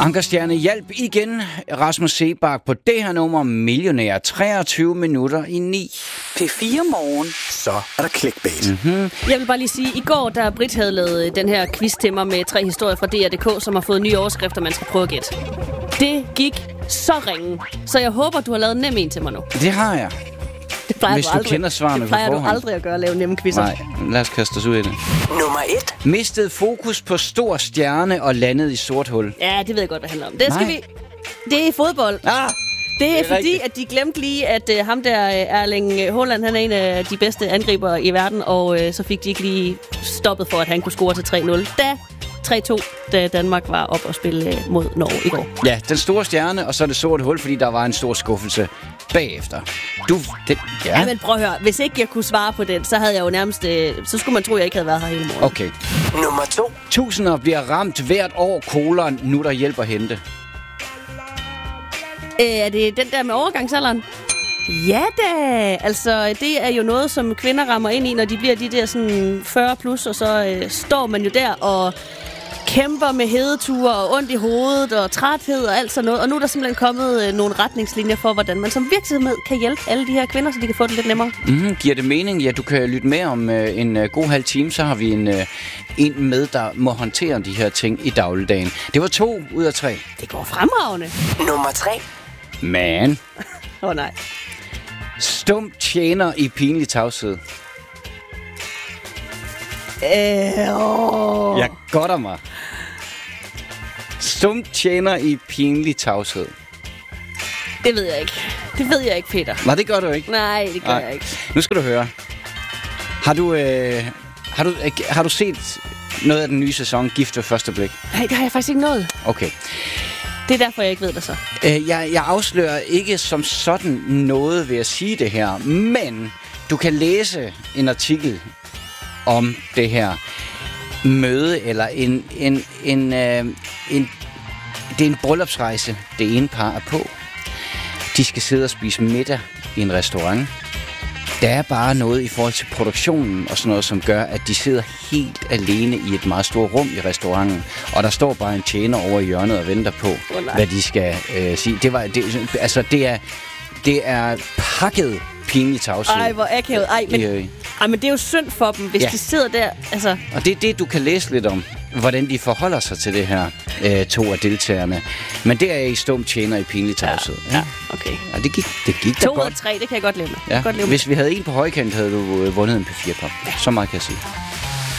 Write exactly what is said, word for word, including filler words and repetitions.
Ankerstjerne hjalp igen Rasmus Seebach på det her nummer Millionær. treogtyve minutter i ni. P fire Morgen. Så er der clickbait. Mm-hmm. Jeg vil bare lige sige, i går, da Britt havde lavet den her quiz til mig med tre historier fra D R punktum d k, som har fået nye overskrifter, man skal prøve at gætte. Det gik så ringe. Så jeg håber, du har lavet nem en til mig nu. Det har jeg. Det plejer Hvis du, du aldrig. kender svarene det plejer på du forhånd. aldrig at gøre, at lave nemme quizzer. Nej, lad os kaste os ud i det. Nummer et. Mistet fokus på stor stjerne og landet i sort hul. Ja, det ved jeg godt, hvad det handler om. Det skal Nej. vi... Det er fodbold. Ah! Det er, Det er fordi, rigtigt. at de glemte lige, at uh, ham der, uh, Erling Haaland, han er en af de bedste angriber i verden, og uh, så fik de ikke lige stoppet for, at han kunne score til tre nul. Da tre to, da Danmark var op og spille uh, mod Norge i går. Ja, den store stjerne, og så det sorte hul, fordi der var en stor skuffelse bagefter. Du, det, ja. Ja, men prøv at høre. Hvis ikke jeg kunne svare på den, så havde jeg jo nærmest... Uh, så skulle man tro, at jeg ikke havde været her hele morgen. Okay. Nummer to. Tusinder bliver ramt hvert år, kolon, nu der hjælper hente. Uh, er det den der med overgangsalderen? Ja da! Altså, det er jo noget, som kvinder rammer ind i, når de bliver de der sådan fyrre plus, og så uh, står man jo der og kæmper med hedeture og ondt i hovedet og træthed og alt sådan noget. Og nu er der simpelthen kommet øh, nogle retningslinjer for, hvordan man som virksomhed kan hjælpe alle de her kvinder, så de kan få det lidt nemmere. Mm, giver det mening? Ja, du kan lytte med om øh, en øh, god halv time, så har vi en, øh, en med, der må håndtere de her ting i dagligdagen. Det var to ud af tre. Det går fremragende. Nummer tre. Man. Åh oh, nej. Stum tjener i pinlig tavshed. Øh, åh. Jeg godter mig. Stum tjener i pinlig tavshed. Det ved jeg ikke. Det ved jeg ikke, Peter. Nej, det gør du ikke. Nej, det gør Nej. jeg ikke. Nu skal du høre. Har du, øh, har, du, øh, har du set noget af den nye sæson, Gift ved første blik? Nej, det har jeg faktisk ikke nået. Okay. Det er derfor, jeg ikke ved det så. Øh, jeg, jeg afslører ikke som sådan noget ved at sige det her, men du kan læse en artikel om det her møde, eller en, en, en, øh, en, det er en bryllupsrejse, det ene par er på. De skal sidde og spise middag i en restaurant. Der er bare noget i forhold til produktionen og sådan noget, som gør, at de sidder helt alene i et meget stort rum i restauranten. Og der står bare en tjener over i hjørnet og venter på, oh, hvad de skal øh, sige. Det, var, det, altså, det, er, det er pakket pinligt tavshed. Ej, hvor akavet. Ej, men, øh, ej, men det er jo synd for dem, hvis ja. de sidder der. Altså. Og det er det, du kan læse lidt om, hvordan de forholder sig til det her, øh, to af deltagerne. Men det er i stum tjener i pinlig tavshed. Ja, ja, okay. Ja, det gik, det gik da To ud godt. af tre, det kan jeg godt leve med. Ja. Godt leve med. Hvis vi havde en på højkant, havde du øh, vundet en P fire-kop. Ja. Så meget kan jeg sige.